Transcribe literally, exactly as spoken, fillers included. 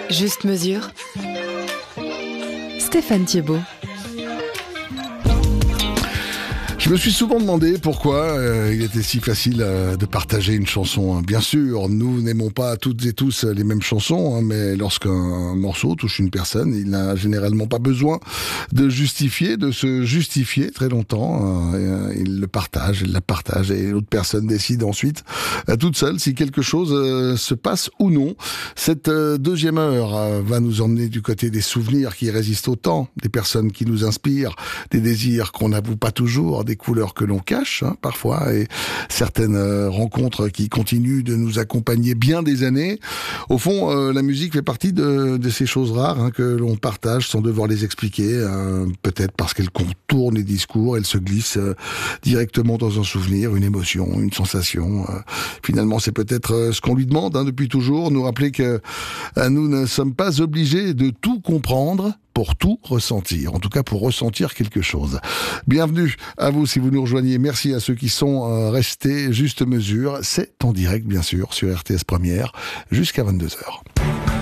Juste mesure. Stéphane Thiebaud. Je me suis souvent demandé pourquoi euh, il était si facile euh, de partager une chanson. Hein. Bien sûr, nous n'aimons pas toutes et tous les mêmes chansons, hein, mais lorsqu'un morceau touche une personne, il n'a généralement pas besoin de justifier, de se justifier très longtemps. Euh, il le partage, il la partage, et l'autre personne décide ensuite, euh, toute seule, si quelque chose euh, se passe ou non. Cette euh, deuxième heure euh, va nous emmener du côté des souvenirs qui résistent au temps, des personnes qui nous inspirent, des désirs qu'on n'avoue pas toujours, des couleurs que l'on cache hein, parfois, et certaines euh, rencontres qui continuent de nous accompagner bien des années. Au fond, euh, la musique fait partie de, de ces choses rares hein, que l'on partage sans devoir les expliquer, euh, peut-être parce qu'elle contourne les discours, elle se glisse euh, directement dans un souvenir, une émotion, une sensation. Euh, finalement, c'est peut-être euh, ce qu'on lui demande hein, depuis toujours, nous rappeler que euh, nous ne sommes pas obligés de tout comprendre pour tout ressentir, en tout cas pour ressentir quelque chose. Bienvenue à vous si vous nous rejoignez, merci à ceux qui sont euh, restés juste mesure, c'est en direct bien sûr sur R T S Première jusqu'à vingt-deux heures.